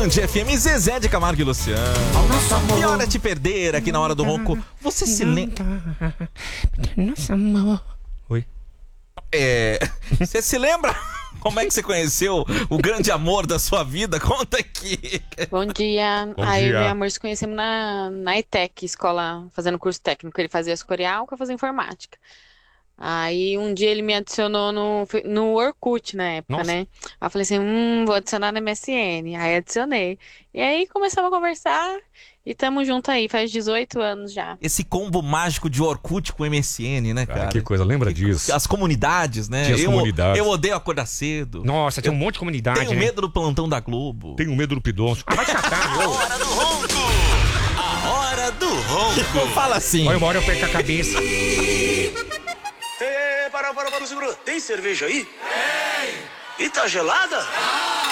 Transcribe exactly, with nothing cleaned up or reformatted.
Band F M, Zezé de Camargo e Luciano. Nosso amor. E hora de perder aqui na hora do ronco. Você se lembra... Nosso amor. Oi? É... Você se lembra como é que você conheceu o grande amor da sua vida? Conta aqui. Bom dia. Bom Aí dia. meu amor se conhecemos na, na E T E C, escola, fazendo curso técnico. Ele fazia escorial, que eu fazia informática. Aí um dia ele me adicionou no, no Orkut na época, Nossa. né? Aí eu falei assim, hum, vou adicionar no M S N. Aí adicionei. E aí começamos a conversar e tamo junto aí, faz dezoito anos já. Esse combo mágico de Orkut com M S N, né, cara? Cara, que coisa, lembra disso? As comunidades, né? Tinha as eu, comunidades. eu odeio acordar cedo. Nossa, tinha um monte de comunidade, Tenho né? medo do plantão da Globo. Tenho medo do pidonço. Ah, vai catar, meu. Hora do ronco! A hora do ronco! Fala assim. Olha, uma hora eu perco a cabeça. Ei, para, para, para, segura. Tem cerveja aí? Tem. E tá gelada?